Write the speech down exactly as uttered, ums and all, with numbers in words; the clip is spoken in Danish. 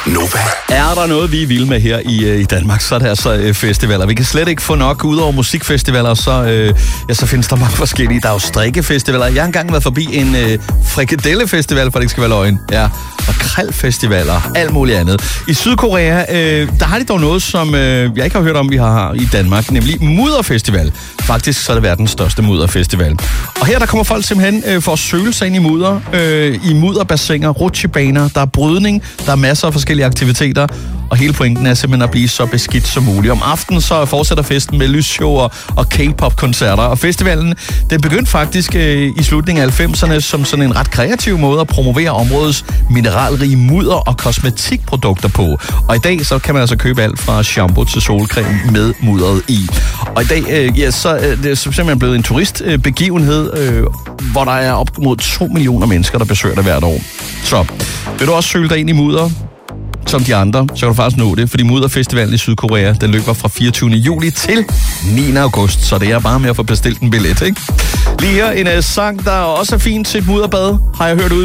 Nova. Er der noget, vi er vilde med her i, i Danmark, så er det altså øh, festivaler. Vi kan slet ikke få nok. Udover musikfestivaler, så, øh, ja, så findes der mange forskellige. Der er jo strikkefestivaler. Jeg har engang været forbi en øh, frikadellefestival, for det ikke skal være løgn. Ja, og krælfestivaler, alt muligt andet. I Sydkorea, øh, der har de dog noget, som øh, jeg ikke har hørt om, vi har i Danmark, nemlig mudderfestival. Faktisk så er det verdens største mudderfestival. Og her der kommer folk simpelthen øh, for at søle sig ind i mudder, øh, i mudderbassiner, rutsjebaner, der er brydning, der er masser af forskellige aktiviteter, og hele pointen er simpelthen at blive så beskidt som muligt. Om aftenen så fortsætter festen med lysshower og K-pop-koncerter, og festivalen den begyndte faktisk øh, i slutningen af halvfemserne som sådan en ret kreativ måde at promovere områdets mineralrige mudder og kosmetikprodukter på. Og i dag så kan man altså købe alt fra shampoo til solcreme med mudderet i. Og i dag øh, ja, så øh, det er simpelthen blevet en turistbegivenhed, øh, hvor der er op mod to millioner mennesker, der besøger det hvert år. Så vil du også søge dig ind i mudder som de andre, så kan du faktisk nå det, fordi mudderfestivalen i Sydkorea, den løber fra fireogtyvende juli til niende august, så det er bare med at få bestilt en billet, ikke? Lige her en uh, sang, der også er fint til et mudderbad, har jeg hørt ude